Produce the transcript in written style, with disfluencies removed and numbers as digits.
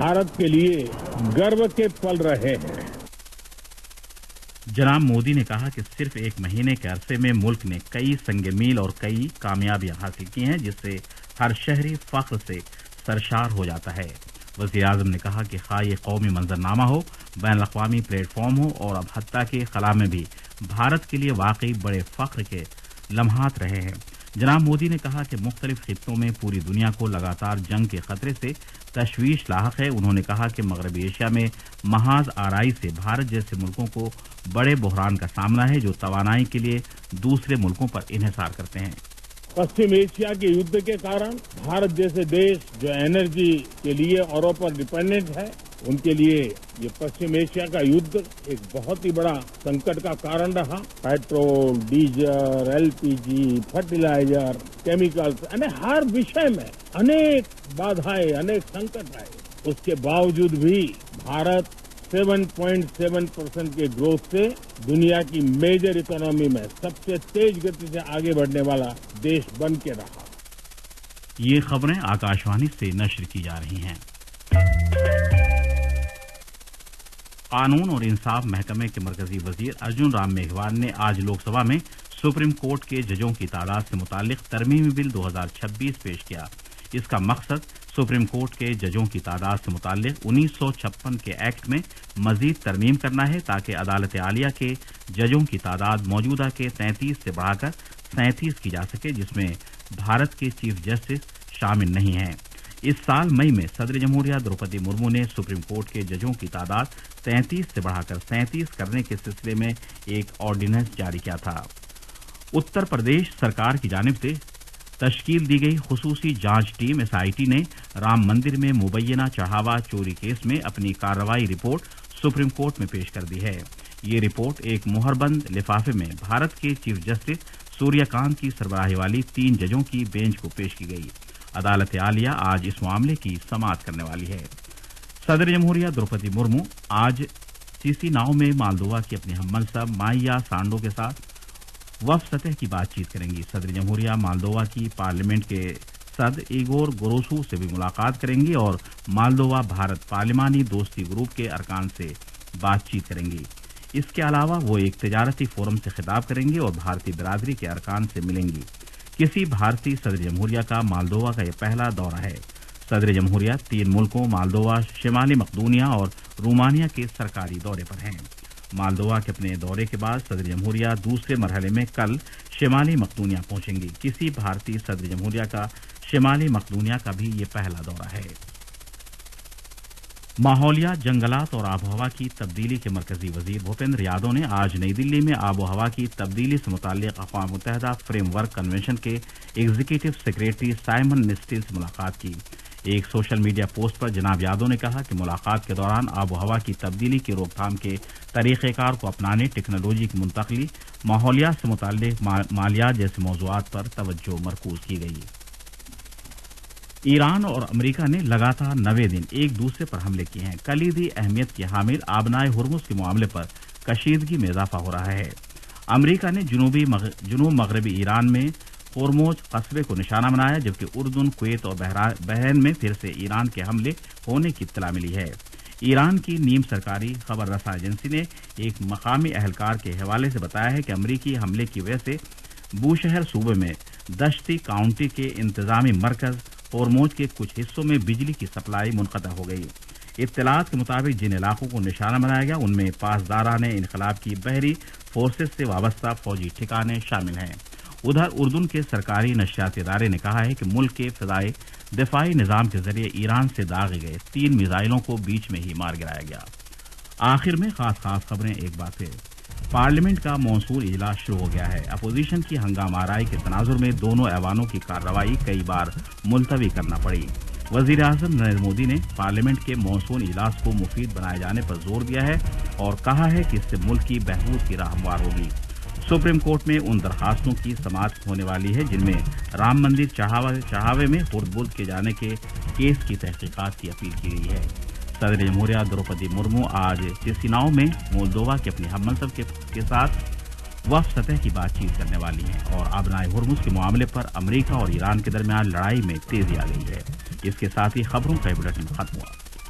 भारत के लिए गर्व के पल रहे हैं। जनाब मोदी ने कहा कि सिर्फ एक महीने के अरसे में मुल्क ने कई संग मील और कई कामयाबियां हासिल की हैं, जिससे हर शहरी फख्र से सरशार हो जाता है। वज़ीर-ए-आज़म ने कहा कि खा ये कौमी मंजरनामा हो, बैनुल-अक़वामी प्लेटफॉर्म हो और अब हत्ता के खला में भी भारत के लिए वाकई बड़े फख्र के लम्हात रहे हैं। जनाब मोदी ने कहा कि मुख्तलिफ खित्तों में पूरी दुनिया को लगातार जंग के खतरे से तशवीश लाहक है। उन्होंने कहा कि मगरबी एशिया में महाज आराई से भारत जैसे मुल्कों को बड़े बहरान का सामना है, जो तवानाई के लिए दूसरे मुल्कों पर इन्हिसार करते हैं। पश्चिम एशिया के युद्ध के कारण भारत जैसे देश जो एनर्जी के लिए औरों पर डिपेंडेंट है, उनके लिए ये पश्चिम एशिया का युद्ध एक बहुत ही बड़ा संकट का कारण रहा। Petrol, diesel, LPG, fertiliser, chemicals, हर विषय में अनेक बाधाएं, अनेक संकट आए। उसके बावजूद भी भारत 7.7% के ग्रोथ से दुनिया की मेजर इकोनॉमी में सबसे तेज गति से आगे बढ़ने वाला देश बन के रहा। ये खबरें आकाशवाणी से नश्र की जा रही हैं। कानून और इंसाफ महकमे के मरकजी वजीर अर्जुन राम मेघवाल ने आज लोकसभा में सुप्रीम कोर्ट के जजों की तादाद से मुतालिक तरमीमी बिल 2026 पेश किया। इसका मकसद सुप्रीम कोर्ट के जजों की तादाद से मुतालिक 1956 के एक्ट में मजीद तरमीम करना है, ताकि अदालत आलिया के जजों की तादाद मौजूदा के 33 से बढ़ाकर 37 की जा सके, जिसमें भारत के चीफ जस्टिस शामिल नहीं हैं। इस साल मई में सदर जमहूरिया द्रौपदी मुर्मू ने सुप्रीम कोर्ट के जजों की तादाद 33 से बढ़ाकर 37 करने के सिलसिले में एक ऑर्डिनेंस जारी किया था। उत्तर प्रदेश सरकार की जानिब से तश्कील दी गई खुसूसी जांच टीम एसआईटी ने राम मंदिर में मुबैना चढ़ावा चोरी केस में अपनी कार्रवाई रिपोर्ट सुप्रीम कोर्ट में पेश कर दी है। ये रिपोर्ट एक मुहरबंद लिफाफे में भारत के चीफ जस्टिस सूर्यकांत की सरबराही वाली 3 जजों की बेंच को पेश की गई। अदालत आलिया आज इस मामले की समाअत करने वाली है। सदर जमहूरिया द्रौपदी मुर्मू आज चिसिनाओ में मालदोवा की अपनी हममनसब माइया सांडो के साथ वफ सतह की बातचीत करेंगी। सदर जमहूरिया मालदोवा की पार्लियामेंट के सद इगोर गोरोसू से भी मुलाकात करेंगी और मालदोवा भारत पार्लिमानी दोस्ती ग्रुप के अरकान से बातचीत करेंगी। इसके अलावा वो एक तजारती फोरम से खिताब करेंगी और भारतीय बिरादरी के अरकान से मिलेंगी। किसी भारतीय सदर जमहूरिया का मालदोवा का यह पहला दौरा है। सदर जमहूरिया 3 मुल्कों मालदोवा, शिमाली मकदूनिया और रोमानिया के सरकारी दौरे पर हैं। मालदोवा के अपने दौरे के बाद सदर जमहूरिया दूसरे मरहले में कल शिमाली मकदूनिया पहुंचेंगी। किसी भारतीय सदर जमहूरिया का शिमाली मकदूनिया का भी ये पहला दौरा है। माहौलियात, जंगलात और आबोहवा की तब्दीली के मरकजी वजीर भूपेंद्र यादव ने आज नई दिल्ली में आबोहवा की तब्दीली से मुताल्लिक अक़वाम मुत्तहिदा फ्रेमवर्क कन्वेंशन के एग्जीक्यूटिव सेक्रेटरी साइमन निस्टिल से मुलाकात की। एक सोशल मीडिया पोस्ट पर जनाब यादव ने कहा कि मुलाकात के दौरान आबोहवा की तब्दीली की रोकथाम के तरीक़ेकार को अपनाने, टेक्नोलॉजी की मुंतकली, माहौलियात से मुताल्लिक मालियात जैसे मौज़ूआत पर तवज्जो मरकूज की गई। ईरान और अमेरिका ने लगातार 90 दिन एक दूसरे पर हमले किए हैं। कलीदी अहमियत की हामिल आबनाए हुर्मुज़ के मामले पर कशीदगी में इजाफा हो रहा है। अमेरिका ने जुनूब मगरबी ईरान में होर्मुज कस्बे को निशाना बनाया, जबकि उर्दून, कुवैत और बहरीन में फिर से ईरान के हमले होने की इत्तला मिली है। ईरान की नीम सरकारी खबर रसा एजेंसी ने एक मकामी अहलकार के हवाले से बताया है कि अमरीकी हमले की वजह से बूशहर सूबे में दश्ती काउंटी के इंतजामी मरकज होर्मुज के कुछ हिस्सों में बिजली की सप्लाई मुनक़ता हो गई। इत्तलात के मुताबिक जिन इलाकों को निशाना बनाया गया उनमें पासदारान इनकलाब की बहरी फोर्सेज से वाबस्ता फौजी ठिकाने शामिल हैं। उधर उर्दून के सरकारी नशियाती इदारे ने कहा है कि मुल्क के फ़िज़ाई दिफाई निज़ाम के जरिए ईरान से दागे गए 3 मिसाइलों को बीच में ही मार गिराया गया। आखिर में खास खबरें एक बार फिर। पार्लियामेंट का मौसूल इजलास शुरू हो गया है। अपोजिशन की हंगामाराई के तनाजुर में दोनों ऐवानों की कार्रवाई कई बार मुलतवी करना पड़ी। वज़ीर-ए-आज़म नरेंद्र मोदी ने पार्लियामेंट के मौसूल इजलास को मुफीद बनाए जाने पर जोर दिया है और कहा है कि इससे मुल्क की बहबूद की राह हमवार होगी। सुप्रीम कोर्ट में उन दरखास्तों की समाअत होने वाली है जिनमें राम मंदिर चढ़ावे में हुर्द-बुर्द किए जाने के केस की तहकीकात की अपील की गई है। सदर जमहूरिया द्रौपदी मुर्मू आज चिसिनाओ में मोल्दोवा के अपनी हममनसब के साथ वफ सतह की बातचीत करने वाली हैं और आबनाए हुर्मुज़ के मामले पर अमेरिका और ईरान के दरमियान लड़ाई में तेजी आ गई है। इसके साथ ही खबरों का बुलेटिन खत्म हुआ।